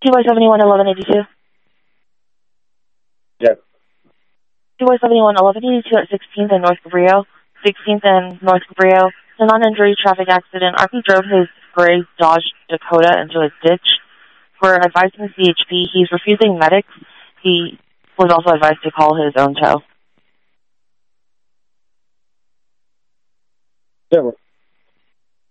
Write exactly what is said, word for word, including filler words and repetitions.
T Y seventy-one eleven eighty-two. Yes. T Y seventy-one eleven eighty-two at sixteenth and North Cabrillo. sixteenth and North Cabrillo. It's a non-injury traffic accident. Arky drove his gray Dodge Dakota into a ditch. We're advising C H P. He's refusing medics. He was also advised to call his own tow. Yeah.